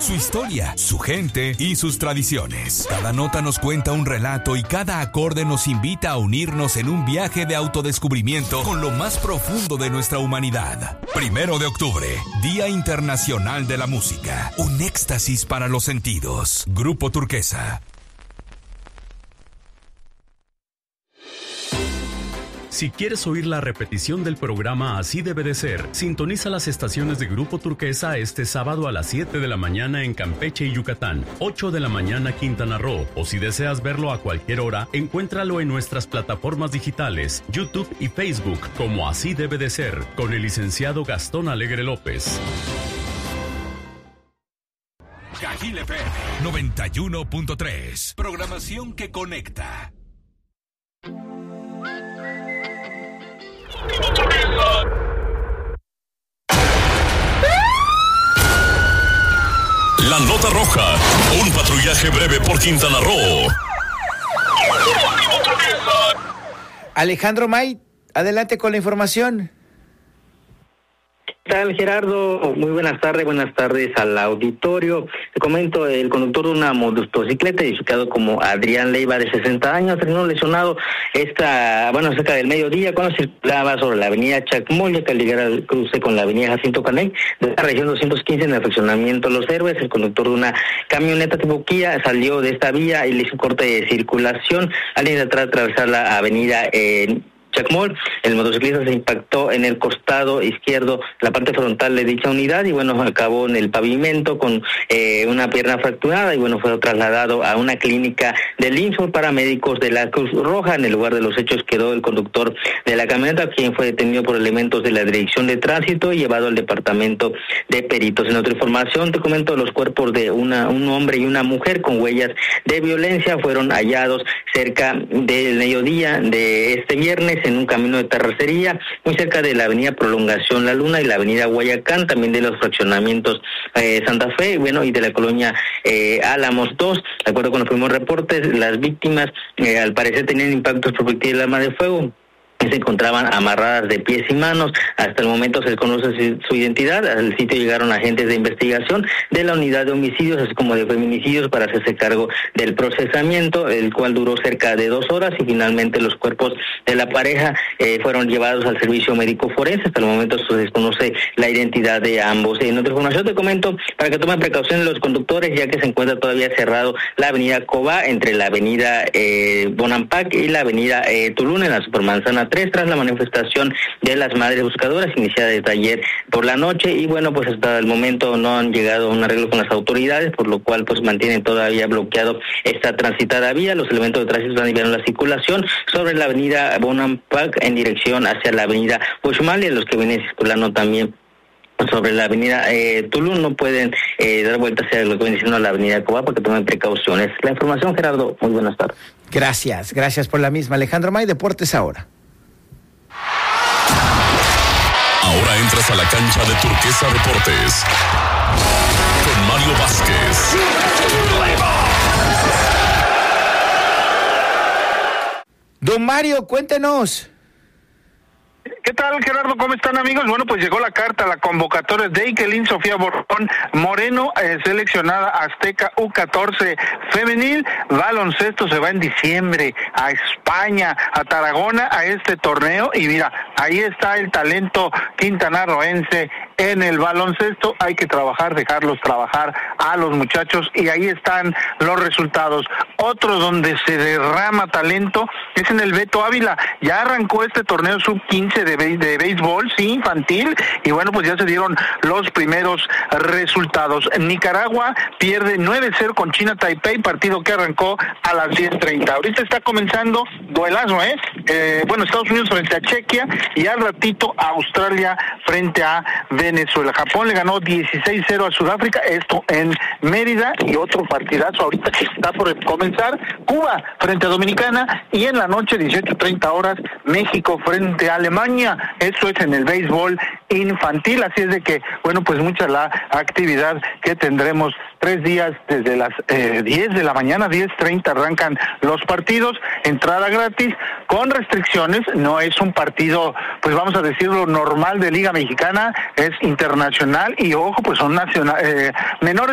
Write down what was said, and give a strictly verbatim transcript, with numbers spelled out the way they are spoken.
su historia, su gente y sus tradiciones. Cada nota nos cuenta un relato y cada acorde nos invita a unirnos en un viaje de autodescubrimiento con lo más profundo de nuestra humanidad. Primero de octubre, Día Internacional de la Música. Un éxtasis para los sentidos. Grupo Turquesa. Si quieres oír la repetición del programa Así Debe de Ser, sintoniza las estaciones de Grupo Turquesa este sábado a las siete de la mañana en Campeche y Yucatán, ocho de la mañana Quintana Roo, o si deseas verlo a cualquier hora, encuéntralo en nuestras plataformas digitales, YouTube y Facebook, como Así Debe de Ser, con el licenciado Gastón Alegre López. Cajil F M noventa y uno punto tres. Programación que conecta. La nota roja, un patrullaje breve por Quintana Roo. Alejandro May, adelante con la información. ¿Qué tal, Gerardo? Muy buenas tardes, buenas tardes al auditorio. Te comento, el conductor de una motocicleta, identificado como Adrián Leiva, de sesenta años, terminó lesionado esta, bueno, cerca del mediodía, cuando circulaba sobre la avenida Chacmoya, que al llegar al cruce con la avenida Jacinto Caney, de la región doscientos quince, en el fraccionamiento Los Héroes. El conductor de una camioneta tipo Kia salió de esta vía y le hizo un corte de circulación al intentar atravesar la avenida eh, Chacmol. El motociclista se impactó en el costado izquierdo, la parte frontal de dicha unidad, y bueno, acabó en el pavimento con eh, una pierna fracturada, y bueno, fue trasladado a una clínica del I M S S por paramédicos de la Cruz Roja. En el lugar de los hechos quedó el conductor de la camioneta, quien fue detenido por elementos de la Dirección de Tránsito y llevado al departamento de peritos. En otra información, te comento, los cuerpos de una un hombre y una mujer con huellas de violencia fueron hallados cerca del mediodía de este viernes en un camino de terracería, muy cerca de la avenida Prolongación La Luna y la avenida Guayacán, también de los fraccionamientos eh, Santa Fe, bueno, y de la colonia eh, Álamos dos. De acuerdo con los primeros reportes, las víctimas eh, al parecer tenían impactos por proyectil de arma de fuego, se encontraban amarradas de pies y manos. Hasta el momento se desconoce su identidad. Al sitio llegaron agentes de investigación de la unidad de homicidios, así como de feminicidios, para hacerse cargo del procesamiento, el cual duró cerca de dos horas, y finalmente los cuerpos de la pareja eh, fueron llevados al servicio médico forense. Hasta el momento se desconoce la identidad de ambos. En otra información te comento, para que tomen precaución los conductores, ya que se encuentra todavía cerrado la avenida Cobá entre la avenida eh, Bonampak y la avenida eh, Tulum, en la Supermanzana tres, tras la manifestación de las madres buscadoras iniciada desde ayer por la noche. Y bueno, pues hasta el momento no han llegado a un arreglo con las autoridades, por lo cual pues mantienen todavía bloqueado esta transitada vía. Los elementos de tránsito están liberando la circulación sobre la avenida Bonampak en dirección hacia la avenida Uxmal, y los que vienen circulando también sobre la avenida eh, Tulum no pueden eh, dar vueltas hacia lo que viene siendo la avenida Cobá, para que tomen precauciones. La información, Gerardo, muy buenas tardes. Gracias, gracias por la misma. Alejandro May, Deportes ahora. Ahora entras a la cancha de Turquesa Deportes con Mario Vázquez. Don Mario, cuéntenos. ¿Qué tal, Gerardo? ¿Cómo están, amigos? Bueno, pues llegó la carta, la convocatoria de Ikelin Sofía Borrón Moreno, eh, seleccionada Azteca U catorce femenil. Baloncesto se va en diciembre a España, a Tarragona, a este torneo. Y mira, ahí está el talento quintanarroense en el baloncesto. Hay que trabajar, dejarlos trabajar a los muchachos, y ahí están los resultados. Otro donde se derrama talento es en el Beto Ávila. Ya arrancó este torneo sub quince de, be- de béisbol, sí, infantil, y bueno, pues ya se dieron los primeros resultados. Nicaragua pierde nueve cero con China Taipei, partido que arrancó a las diez treinta. Ahorita está comenzando duelazo, ¿eh? eh bueno, Estados Unidos frente a Chequia, y al ratito Australia frente a Venezuela. Japón le ganó dieciséis cero a Sudáfrica, esto en Mérida, y otro partidazo ahorita que está por comenzar, Cuba frente a Dominicana, y en la noche, dieciocho treinta horas, México frente a Alemania. Eso es en el béisbol infantil, así es de que, bueno, pues mucha la actividad que tendremos tres días desde las eh, diez de la mañana, diez treinta arrancan los partidos, entrada gratis, con restricciones. No es un partido, pues vamos a decirlo, normal de Liga Mexicana, es internacional, y ojo, pues son nacional, eh, menores